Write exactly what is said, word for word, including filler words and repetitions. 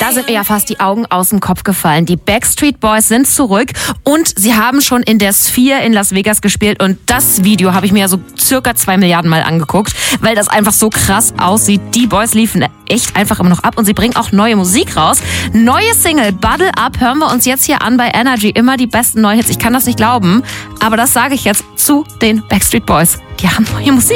Da sind mir ja fast die Augen aus dem Kopf gefallen. Die Backstreet Boys sind zurück und sie haben schon in der Sphere in Las Vegas gespielt und das Video habe ich mir ja so circa zwei Milliarden Mal angeguckt, weil das einfach so krass aussieht. Die Boys liefen echt einfach immer noch ab und sie bringen auch neue Musik raus. Neue Single, Bottle Up, hören wir uns jetzt hier an bei Energy. Immer die besten neuen Hits. Ich kann das nicht glauben, aber das sage ich jetzt zu den Backstreet Boys. Die haben neue Musik.